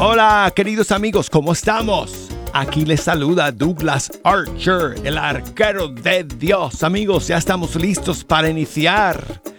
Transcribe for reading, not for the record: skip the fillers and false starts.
Hola, queridos amigos, ¿cómo estamos? Aquí les saluda Douglas Archer, el arquero de Dios. Amigos, ya estamos listos para iniciar